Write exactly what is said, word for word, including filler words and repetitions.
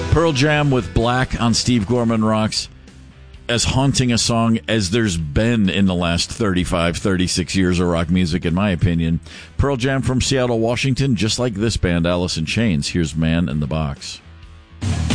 Pearl Jam with Black on Steve Gorman Rocks. As haunting a song as there's been in the last thirty-five, thirty-six years of rock music, in my opinion. Pearl Jam from Seattle, Washington, just like this band, Alice in Chains. Here's Man in the Box.